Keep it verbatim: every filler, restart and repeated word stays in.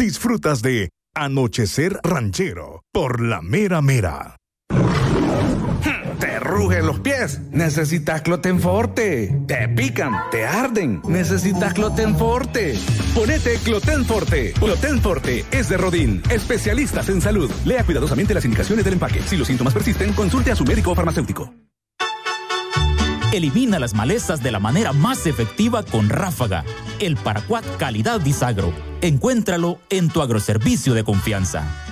disfrutas de Anochecer Ranchero por La Mera Mera. Te rugen los pies, necesitas Clotenforte. Te pican, te arden, necesitas Clotenforte. Ponete Clotenforte. Clotenforte es de Rodin, especialistas en salud. Lea cuidadosamente las indicaciones del empaque. Si los síntomas persisten, consulte a su médico o farmacéutico. Elimina las malezas de la manera más efectiva con Ráfaga, el paraquat calidad Disagro. Encuéntralo en tu agroservicio de confianza.